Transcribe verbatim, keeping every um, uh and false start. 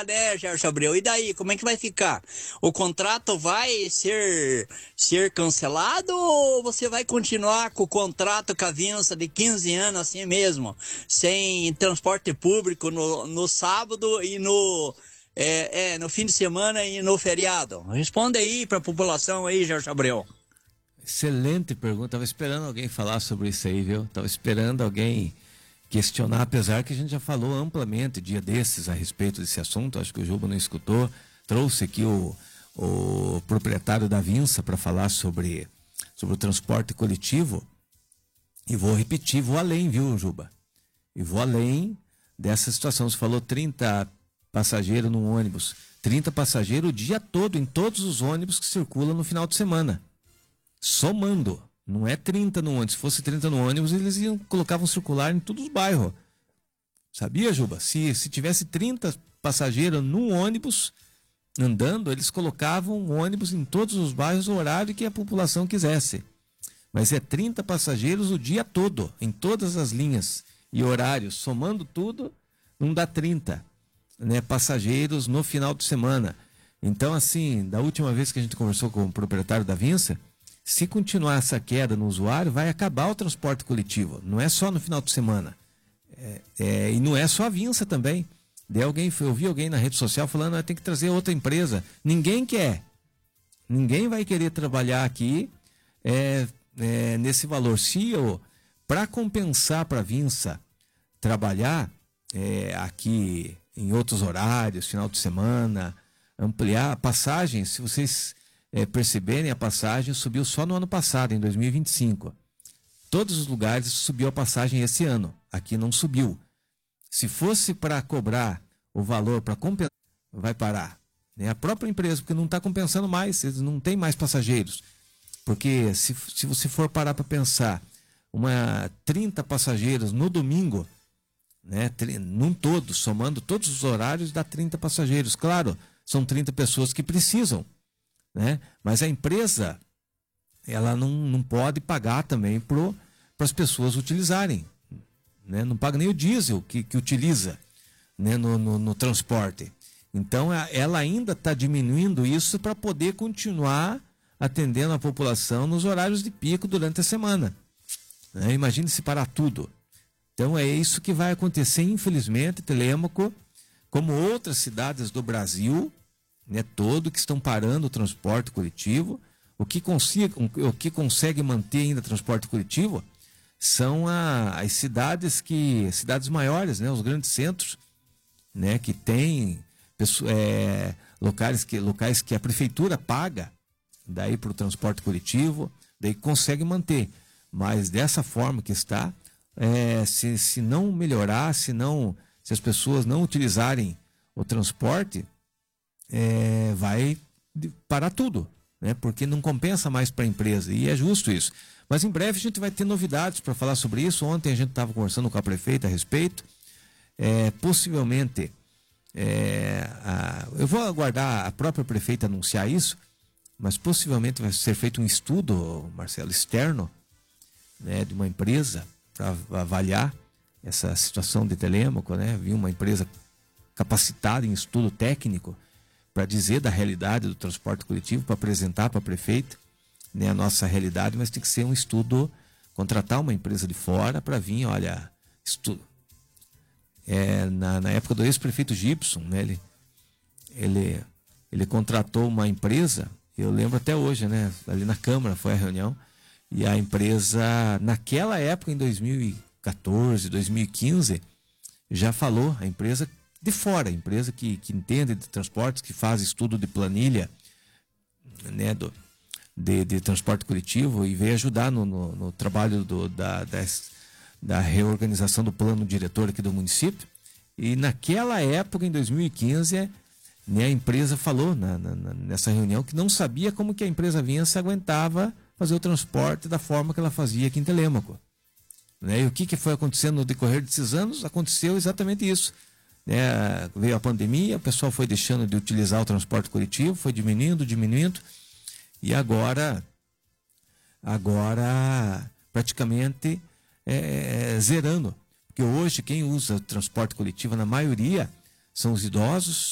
lá, né, Gerson Abreu? E daí, como é que vai ficar? O contrato vai ser, ser cancelado ou você vai continuar com o contrato com a Vinça de quinze anos assim mesmo, sem transporte público no, no sábado e no, é, é, no fim de semana e no feriado? Responde aí para a população aí, Gerson Abreu. Excelente pergunta, tava esperando alguém falar sobre isso aí, viu? Tava esperando alguém questionar, apesar que a gente já falou amplamente dia desses a respeito desse assunto. Acho que o Juba não escutou. Trouxe aqui o, o proprietário da Vinça para falar sobre, sobre o transporte coletivo. E vou repetir, vou além, viu, Juba? E vou além dessa situação. Você falou trinta passageiros no ônibus. trinta passageiros o dia todo, em todos os ônibus que circulam no final de semana. Somando. Não é trinta no ônibus. Se fosse trinta no ônibus, eles iam, colocavam circular em todos os bairros. Sabia, Juba? Se, se tivesse trinta passageiros no ônibus andando, eles colocavam o ônibus em todos os bairros, o horário que a população quisesse. Mas é trinta passageiros o dia todo, em todas as linhas e horários. Somando tudo, não dá trinta, né, passageiros no final de semana. Então, assim, da última vez que a gente conversou com o proprietário da Vinça, se continuar essa queda no usuário, vai acabar o transporte coletivo. Não é só no final de semana. É, é, e não é só a Vinça também. De alguém, eu vi alguém na rede social falando que ah, tem que trazer outra empresa. Ninguém quer. Ninguém vai querer trabalhar aqui é, é, nesse valor. Se eu, para compensar para a Vinça trabalhar é, aqui em outros horários, final de semana, ampliar a passagem, se vocês... É, perceberem, a passagem subiu só no ano passado, em dois mil e vinte e cinco. Todos os lugares subiu a passagem esse ano. Aqui não subiu. Se fosse para cobrar o valor para compensar, vai parar. É a própria empresa, porque não está compensando mais, eles não têm mais passageiros. Porque se, se você for parar para pensar, uma trinta passageiros no domingo, né, num todo, somando todos os horários, dá trinta passageiros. Claro, são trinta pessoas que precisam. Né? Mas a empresa ela não, não pode pagar também para as pessoas utilizarem, né? Não paga nem o diesel que, que utiliza, né? no, no, no transporte. Então ela ainda está diminuindo isso para poder continuar atendendo a população nos horários de pico durante a semana, né? Imagine se parar tudo. Então é isso que vai acontecer, infelizmente, Telêmaco, como outras cidades do Brasil, né, todo que estão parando o transporte coletivo. O que, consiga, o que consegue manter ainda transporte coletivo são a, as cidades que cidades maiores, né, os grandes centros, né, que tem é, locais, que, locais que a prefeitura paga daí para o transporte coletivo, daí consegue manter. Mas dessa forma que está, é, se, se não melhorar, se, não, se as pessoas não utilizarem o transporte, É, vai parar tudo, né? Porque não compensa mais para a empresa, e é justo isso. Mas em breve a gente vai ter novidades para falar sobre isso. Ontem a gente estava conversando com a prefeita a respeito. É, possivelmente, é, a, eu vou aguardar a própria prefeita anunciar isso, mas possivelmente vai ser feito um estudo, Marcelo, externo, né, de uma empresa para avaliar essa situação de Telêmaco, né? Vi uma empresa capacitada em estudo técnico para dizer da realidade do transporte coletivo, para apresentar para a prefeita, né, a nossa realidade, mas tem que ser um estudo, contratar uma empresa de fora para vir, olha, estudo. É, na, na época do ex-prefeito Gibson, né, ele, ele, ele contratou uma empresa, eu lembro até hoje, né, ali na Câmara foi a reunião, e a empresa, naquela época, em dois mil e quatorze, dois mil e quinze, já falou, a empresa de fora, empresa que, que entende de transportes, que faz estudo de planilha, né, do, de, de transporte coletivo, e veio ajudar no, no, no trabalho do, da, da, da reorganização do plano diretor aqui do município. E naquela época, em dois mil e quinze, né, a empresa falou na, na, nessa reunião que não sabia como que a empresa Vinça aguentava fazer o transporte da forma que ela fazia aqui em Telêmaco. Né? E o que, que foi acontecendo no decorrer desses anos? Aconteceu exatamente isso. É, veio a pandemia, o pessoal foi deixando de utilizar o transporte coletivo, foi diminuindo, diminuindo, e agora, agora praticamente é, é, zerando. Porque hoje quem usa transporte coletivo, na maioria, são os idosos,